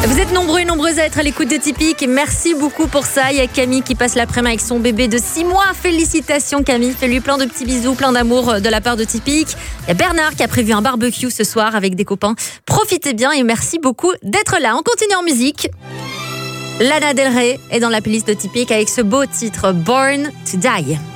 Vous êtes nombreux et nombreuses à être à l'écoute de Typique. Merci beaucoup pour ça. Il y a Camille qui passe l'après-midi avec son bébé de 6 mois. Félicitations Camille. Fais-lui plein de petits bisous, plein d'amour de la part de Typique. Il y a Bernard qui a prévu un barbecue ce soir avec des copains. Profitez bien et merci beaucoup d'être là. On continue en musique. Lana Del Rey est dans la playlist de Typique avec ce beau titre Born to Die.